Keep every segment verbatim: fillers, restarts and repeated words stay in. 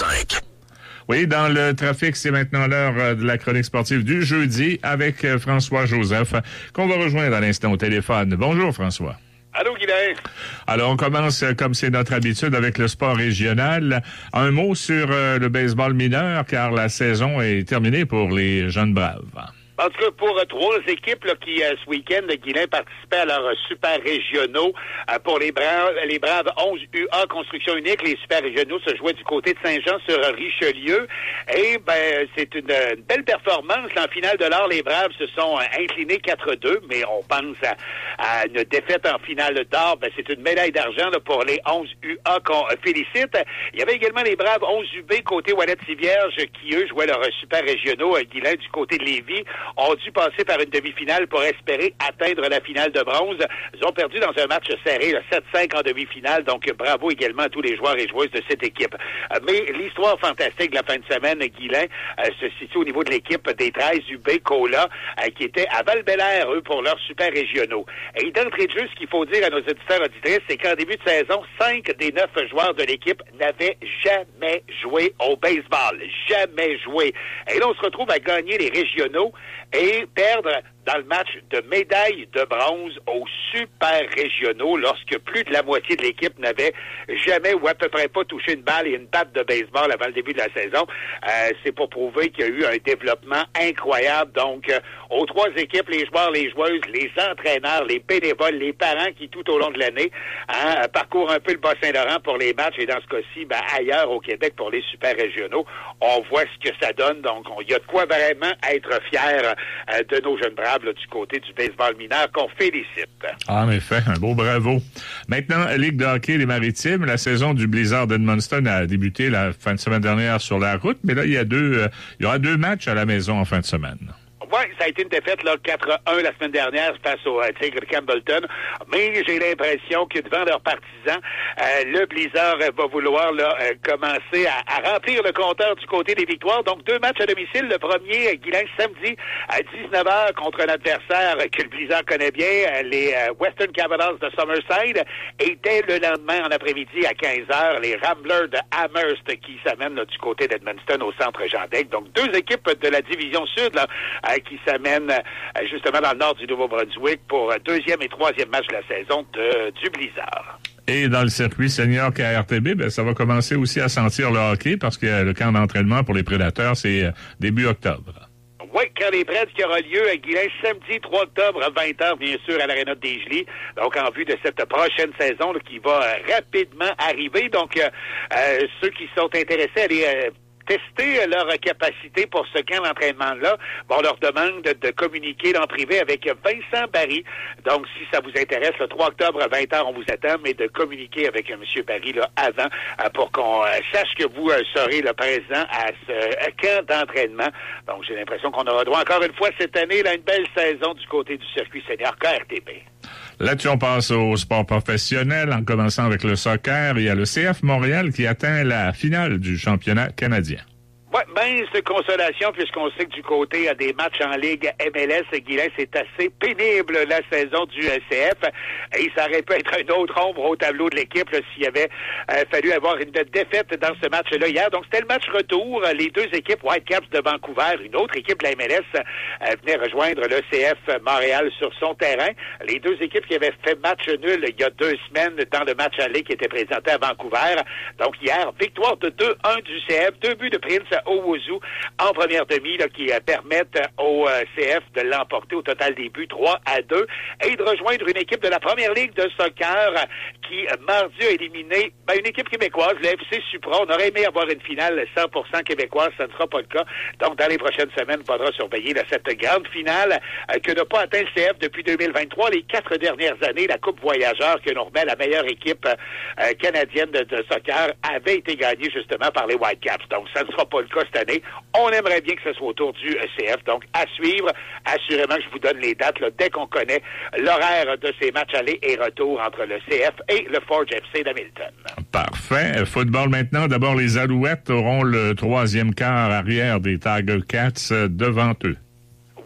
cinq. Oui, dans le trafic, c'est maintenant l'heure de la chronique sportive du jeudi avec François Joseph, qu'on va rejoindre à l'instant au téléphone. Bonjour, François. Allô, Guylain. Alors, on commence, comme c'est notre habitude, avec le sport régional. Un mot sur euh, le baseball mineur, car la saison est terminée pour les jeunes braves. En tout cas, pour euh, trois équipes là, qui, euh, ce week-end, Guylain, participaient à leurs euh, super régionaux. Euh, pour les Braves, les Braves onze U A, construction unique, les super régionaux se jouaient du côté de Saint-Jean-sur-Richelieu. Et ben, c'est une, une belle performance. En finale de l'or, les Braves se sont euh, inclinés quatre deux, mais on pense à, à une défaite en finale d'or. Ben, c'est une médaille d'argent là, pour les onze U A qu'on euh, félicite. Il y avait également les Braves onze U B côté Ouellette-Tivierge qui, eux, jouaient leurs euh, super régionaux. Euh, Guylain, du côté de Lévis, ont dû passer par une demi-finale pour espérer atteindre la finale de bronze. Ils ont perdu dans un match serré, le sept cinq en demi-finale, donc bravo également à tous les joueurs et joueuses de cette équipe. Mais l'histoire fantastique de la fin de semaine, Guylain, euh, se situe au niveau de l'équipe des treize U B Cola, euh, qui était à Val-Bélair, eux, pour leurs super régionaux. Et d'entrée de jeu, ce qu'il faut dire à nos auditeurs auditrices, c'est qu'en début de saison, cinq des neuf joueurs de l'équipe n'avaient jamais joué au baseball. Jamais joué. Et là, on se retrouve à gagner les régionaux et perdre dans le match de médaille de bronze aux super régionaux lorsque plus de la moitié de l'équipe n'avait jamais ou à peu près pas touché une balle et une batte de baseball avant le début de la saison. Euh, c'est pour prouver qu'il y a eu un développement incroyable. Donc, euh, aux trois équipes, les joueurs, les joueuses, les entraîneurs, les bénévoles, les parents qui, tout au long de l'année, hein, parcourent un peu le Bas-Saint-Laurent pour les matchs et dans ce cas-ci, ben, ailleurs au Québec pour les super régionaux. On voit ce que ça donne. Donc, il y a de quoi vraiment être fier euh, de nos jeunes braves là, du côté du baseball mineur qu'on félicite. En effet, un beau bravo. Maintenant, Ligue de hockey des Maritimes, la saison du Blizzard d'Edmundston a débuté la fin de semaine dernière sur la route, mais là, il y a deux, euh, il y aura deux matchs à la maison en fin de semaine. Oui, ça a été une défaite là, quatre un la semaine dernière face au euh, Tigre de Campbellton. Mais j'ai l'impression que devant leurs partisans, euh, le Blizzard euh, va vouloir là, euh, commencer à, à remplir le compteur du côté des victoires. Donc, deux matchs à domicile. Le premier, euh, Guylain, samedi à dix-neuf heures contre un adversaire euh, que le Blizzard connaît bien, euh, les euh, Western Capitals de Summerside. Et dès le lendemain, en après-midi, à quinze heures, les Ramblers de Amherst qui s'amènent là, du côté d'Edmundston au centre Jean-Dec. Donc, deux équipes de la division sud là, euh, qui s'amènent euh, justement dans le nord du Nouveau-Brunswick pour euh, deuxième et troisième match de la saison de, du Blizzard. Et dans le circuit senior K R T B, ben, ça va commencer aussi à sentir le hockey parce que le camp d'entraînement pour les Prédateurs, c'est euh, début octobre. Oui, quand les Preds qui aura lieu à Guylain, samedi trois octobre à vingt heures, bien sûr, à l'Aréna de Desjolies. Donc, en vue de cette prochaine saison là, qui va euh, rapidement arriver. Donc, euh, euh, ceux qui sont intéressés à aller euh, tester leur capacité pour ce camp d'entraînement-là, bon, on leur demande de, de communiquer en privé avec Vincent Barry. Donc, si ça vous intéresse, le trois octobre à vingt heures, on vous attend, mais de communiquer avec M. Barry là, avant euh, pour qu'on euh, sache que vous euh, serez là, présent à ce euh, camp d'entraînement. Donc, j'ai l'impression qu'on aura droit encore une fois cette année à une belle saison du côté du circuit senior K R T B. Là-dessus, on passe au sport professionnel en commençant avec le soccer. Il y a le C F Montréal qui atteint la finale du championnat canadien. Oui, ben, c'est consolation, puisqu'on sait que du côté euh, des matchs en Ligue M L S, Guylain, c'est assez pénible la saison du euh, C F. Et ça aurait pu être une autre ombre au tableau de l'équipe là, s'il avait euh, fallu avoir une défaite dans ce match-là hier. Donc, c'était le match retour. Les deux équipes Whitecaps de Vancouver, une autre équipe de la M L S, euh, venait rejoindre le C F Montréal sur son terrain. Les deux équipes qui avaient fait match nul il y a deux semaines dans le match aller qui était présenté à Vancouver. Donc, hier, victoire de deux un du C F, deux buts de Prince Owusu en première demi là, qui euh, permettent au euh, C F de l'emporter au total des buts trois à deux et de rejoindre une équipe de la première ligue de soccer euh, qui euh, mardi a éliminé ben, une équipe québécoise, le F C Supra. On aurait aimé avoir une finale cent pour cent québécoise, ça ne sera pas le cas. Donc dans les prochaines semaines, il faudra surveiller là, cette grande finale euh, que n'a pas atteint le C F depuis deux mille vingt-trois. Les quatre dernières années, la Coupe Voyageurs que l'on remet à la meilleure équipe euh, canadienne de, de soccer avait été gagnée justement par les Whitecaps. Donc ça ne sera pas le cas cette année. On aimerait bien que ce soit autour du C F. Donc, à suivre. Assurément que je vous donne les dates là, dès qu'on connaît l'horaire de ces matchs aller et retour entre le C F et le Forge F C d'Hamilton. Parfait. Football maintenant. D'abord, les Alouettes auront le troisième quart arrière des Tiger Cats devant eux. Oui, et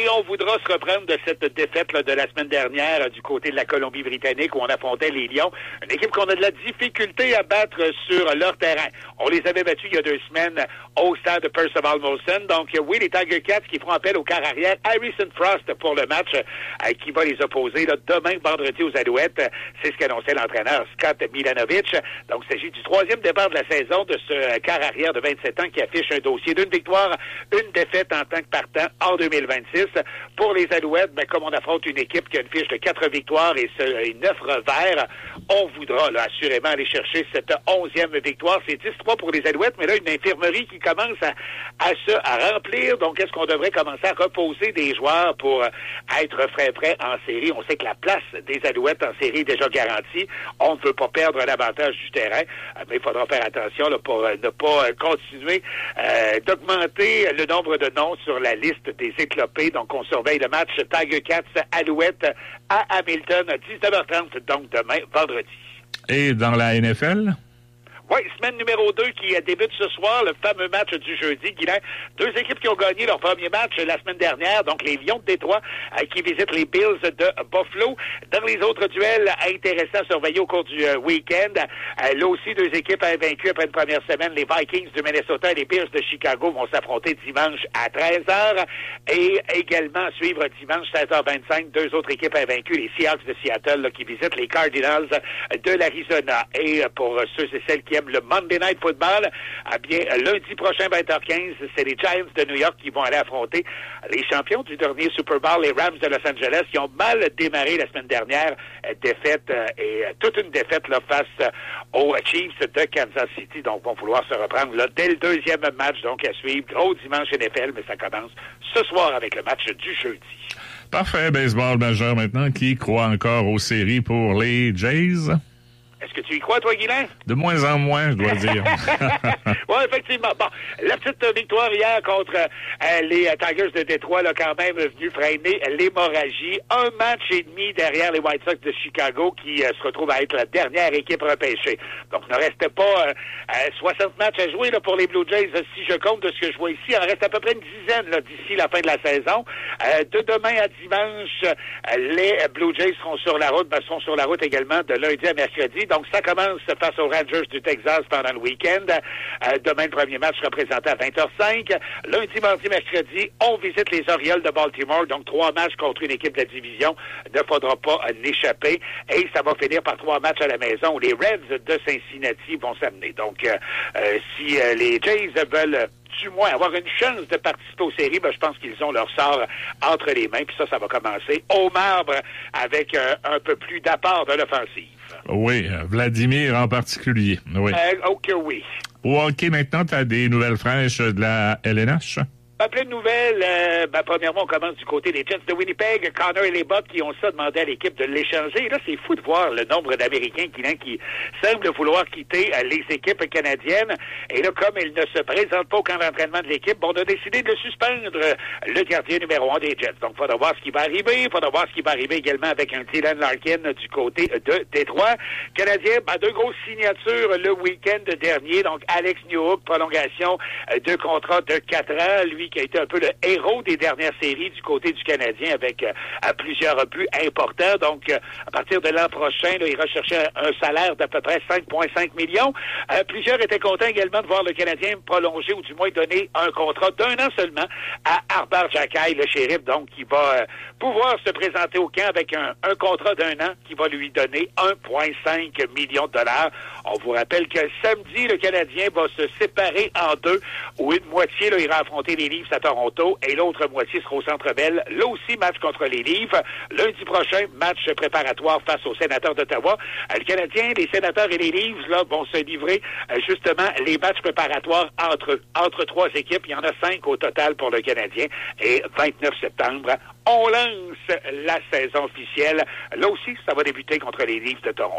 on voudra se reprendre de cette défaite là, de la semaine dernière euh, du côté de la Colombie-Britannique où on affrontait les Lions. Une équipe qu'on a de la difficulté à battre sur leur terrain. On les avait battus il y a deux semaines au stade de Percival Molson. Donc euh, oui, les Tiger Cats qui feront appel au quart arrière Harrison Frost pour le match euh, qui va les opposer là, demain vendredi aux Alouettes. C'est ce qu'annonçait l'entraîneur Scott Milanovic. Donc il s'agit du troisième départ de la saison de ce euh, quart arrière de vingt-sept ans qui affiche un dossier d'une victoire, une défaite en tant que partant en deux mille vingt-six. Pour les Alouettes, ben, comme on affronte une équipe qui a une fiche de quatre victoires et, ce, et neuf revers, on voudra là, assurément aller chercher cette onzième victoire. C'est dix trois pour les Alouettes, mais là, une infirmerie qui commence à, à se à remplir. Donc, est-ce qu'on devrait commencer à reposer des joueurs pour être frais prêts en série? On sait que la place des Alouettes en série est déjà garantie. On ne veut pas perdre l'avantage du terrain, mais il faudra faire attention là, pour ne pas continuer euh, d'augmenter le nombre de noms sur la liste des éclopés. Donc, on surveille le match Tiger Cats Alouettes à Hamilton, dix-neuf heures trente, donc demain, vendredi. Et dans la N F L? Oui, semaine numéro deux qui débute ce soir, le fameux match du jeudi. Guylain, deux équipes qui ont gagné leur premier match la semaine dernière, donc les Lions de Détroit euh, qui visitent les Bills de Buffalo. Dans les autres duels intéressants à surveiller au cours du euh, week-end, euh, là aussi deux équipes invaincues après une première semaine. Les Vikings du Minnesota et les Bears de Chicago vont s'affronter dimanche à treize heures. Et également suivre dimanche seize heures vingt-cinq, deux autres équipes invaincues, les Seahawks de Seattle là, qui visitent les Cardinals de l'Arizona. Et pour ceux et celles qui le Monday Night Football, eh bien, lundi prochain, vingt heures quinze, c'est les Giants de New York qui vont aller affronter les champions du dernier Super Bowl, les Rams de Los Angeles, qui ont mal démarré la semaine dernière, défaite et toute une défaite là, face aux Chiefs de Kansas City. Donc, vont vouloir se reprendre là, dès le deuxième match, donc à suivre. Gros dimanche N F L, mais ça commence ce soir avec le match du jeudi. Parfait, baseball majeur maintenant. Qui croit encore aux séries pour les Jays? Est-ce que tu y crois, toi, Guylain? De moins en moins, je dois dire. Oui, effectivement. Bon, la petite victoire hier contre euh, les Tigers de Détroit a quand même venu freiner l'hémorragie. Un match et demi derrière les White Sox de Chicago qui euh, se retrouvent à être la dernière équipe repêchée. Donc, il ne restait pas euh, soixante matchs à jouer là, pour les Blue Jays. Si je compte de ce que je vois ici, il en reste à peu près une dizaine là, d'ici la fin de la saison. Euh, de demain à dimanche, euh, les Blue Jays seront sur la route, ben, seront sur la route également de lundi à mercredi. Donc, ça commence face aux Rangers du Texas pendant le week-end. Euh, demain, le premier match représenté à vingt heures cinq. Lundi, mardi, mercredi, on visite les Orioles de Baltimore. Donc, trois matchs contre une équipe de la division. Ne faudra pas euh, l'échapper. Et ça va finir par trois matchs à la maison où les Reds de Cincinnati vont s'amener. Donc, euh, euh, si euh, les Jays veulent du moins avoir une chance de participer aux séries, ben, je pense qu'ils ont leur sort entre les mains. Puis ça, ça va commencer au marbre avec euh, un peu plus d'apport de l'offensive. Oui, Vladimir en particulier. Oui. Euh, ok, oui. Au hockey, maintenant, tu as des nouvelles fraîches de la L N H? Ben, plein de nouvelles. Euh, ben, premièrement, on commence du côté des Jets de Winnipeg. Connor et les Bucks qui ont ça demandé à l'équipe de l'échanger. Et là, c'est fou de voir le nombre d'Américains qui, là, qui semblent vouloir quitter euh, les équipes canadiennes. Et là, comme ils ne se présentent pas au camp d'entraînement de l'équipe, bon, on a décidé de suspendre euh, le gardien numéro un des Jets. Donc, il faudra voir ce qui va arriver. Il faudra voir ce qui va arriver également avec un Dylan Larkin du côté de Détroit. Canadien, ben, deux grosses signatures le week-end dernier. Donc, Alex Newhook, prolongation euh, de contrat de quatre ans. Lui, qui a été un peu le héros des dernières séries du côté du Canadien avec euh, plusieurs buts importants. Donc, euh, à partir de l'an prochain, là, il recherchait un salaire d'à peu près cinq virgule cinq millions. Euh, plusieurs étaient contents également de voir le Canadien prolonger ou du moins donner un contrat d'un an seulement à Arber Xhekaj, le shérif, donc qui va euh, pouvoir se présenter au camp avec un, un contrat d'un an qui va lui donner un virgule cinq million de dollars. On vous rappelle que samedi, le Canadien va se séparer en deux, où une moitié là, ira affronter les Leafs à Toronto et l'autre moitié sera au Centre Bell. Là aussi, match contre les Leafs. Lundi prochain, match préparatoire face aux Sénateurs d'Ottawa. Le Canadien, les Sénateurs et les Leafs là, vont se livrer justement les matchs préparatoires entre, entre trois équipes. Il y en a cinq au total pour le Canadien. Et vingt-neuf septembre, on lance la saison officielle. Là aussi, ça va débuter contre les Leafs de Toronto.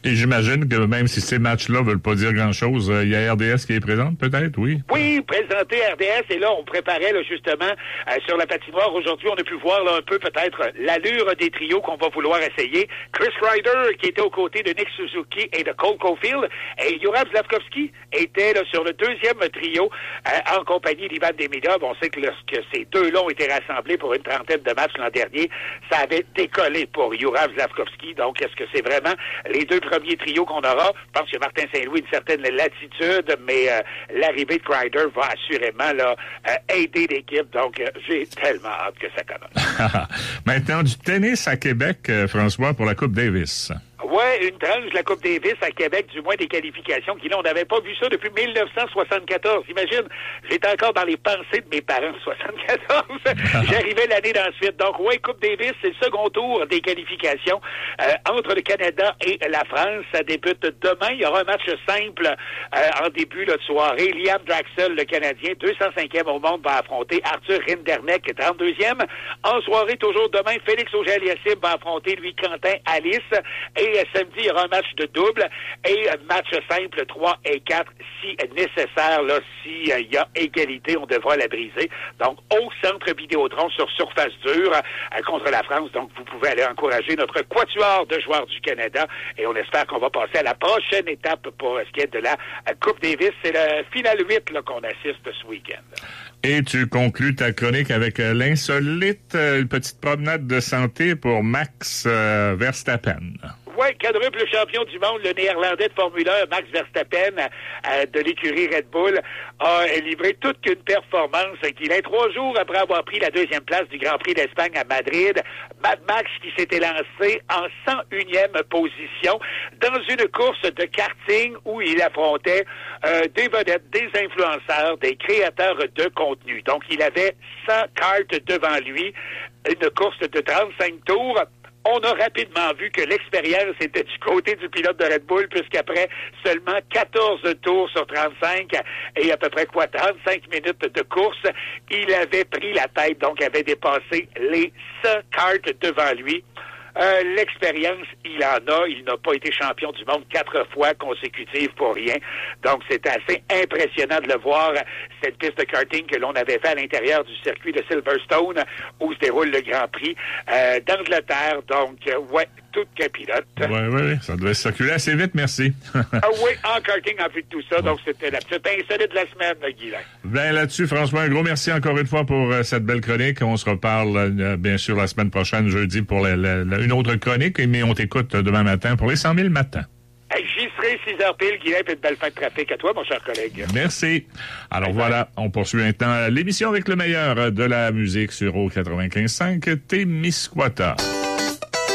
Et j'imagine que même si ces matchs-là ne veulent pas dire grand-chose, il y a R D S qui est présente, peut-être, oui? Oui, présenté R D S, et là, on préparait là, justement euh, sur la patinoire. Aujourd'hui, on a pu voir là, un peu peut-être l'allure des trios qu'on va vouloir essayer. Chris Ryder, qui était aux côtés de Nick Suzuki et de Cole Caulfield, et Juraj Slavkovski était là, sur le deuxième trio euh, en compagnie d'Ivan Demidov. On sait que lorsque ces deux-là ont été rassemblés pour une trentaine de matchs l'an dernier, ça avait décollé pour Juraj Slavkovski. Donc, est-ce que c'est vraiment les deux premiers trios qu'on aura? Je pense que Martin Saint-Louis a une certaine latitude, mais euh, l'arrivée de Ryder va assurément là, euh, aider l'équipe. Donc, euh, j'ai tellement hâte que ça commence. Maintenant, du tennis à Québec, euh, François, pour la Coupe Davis. Ouais, une tranche de la Coupe Davis à Québec, du moins des qualifications, qui là, on n'avait pas vu ça depuis mille neuf cent soixante-quatorze. Imagine, j'étais encore dans les pensées de mes parents en soixante-quatorze. J'arrivais l'année d'ensuite. Donc, ouais, Coupe Davis, c'est le second tour des qualifications euh, entre le Canada et la France. Ça débute demain. Il y aura un match simple euh, en début là, de soirée. Liam Draxel, le Canadien, deux cent cinquième au monde, va affronter Arthur Rinderknecht, trente-deuxième. En soirée, toujours demain, Félix Auger-Aliassime va affronter, lui, Quentin Alice. Et samedi, il y aura un match de double et un match simple trois et quatre si nécessaire. Là, s'il euh, y a égalité, on devra la briser. Donc, au centre Vidéotron sur surface dure euh, contre la France. Donc, vous pouvez aller encourager notre quatuor de joueurs du Canada et on espère qu'on va passer à la prochaine étape pour ce qui est de la euh, Coupe Davis. C'est le final huit là, qu'on assiste ce week-end. Et tu conclus ta chronique avec euh, l'insolite euh, petite promenade de santé pour Max euh, Verstappen. Oui, quadruple champion du monde, le Néerlandais de Formule un, Max Verstappen, euh, de l'écurie Red Bull, a livré toute qu'une performance qu'il a trois jours après avoir pris la deuxième place du Grand Prix d'Espagne à Madrid. Mad Max qui s'était lancé en cent unième position dans une course de karting où il affrontait euh, des vedettes, des influenceurs, des créateurs de contenu. Donc, il avait cent karts devant lui, une course de trente-cinq tours. On a rapidement vu que l'expérience était du côté du pilote de Red Bull, puisqu'après seulement quatorze tours sur trente-cinq et à peu près quoi, trente-cinq minutes de course, il avait pris la tête, donc avait dépassé les cent karts devant lui. Euh, l'expérience, il en a. Il n'a pas été champion du monde quatre fois consécutives pour rien. Donc, c'était assez impressionnant de le voir. Cette piste de karting que l'on avait fait à l'intérieur du circuit de Silverstone où se déroule le Grand Prix euh, d'Angleterre. Donc, euh, ouais, tout qu'un pilote. Oui, oui, oui. Ça devait circuler assez vite, merci. ah oui, en karting, en vue de tout ça. Ouais. Donc, c'était la petite insolite de la semaine, Guilain. Bien, là-dessus, François, un gros merci encore une fois pour euh, cette belle chronique. On se reparle, euh, bien sûr, la semaine prochaine, jeudi, pour la, la, la, une autre chronique. Mais on t'écoute demain matin pour les cent mille matins. J'y serai six heures pile, Guilain, puis une belle fin de trafic à toi, mon cher collègue. Merci. Alors bye voilà, bye. On poursuit maintenant l'émission avec le meilleur de la musique sur O quatre-vingt-quinze cinq, Témiscouata.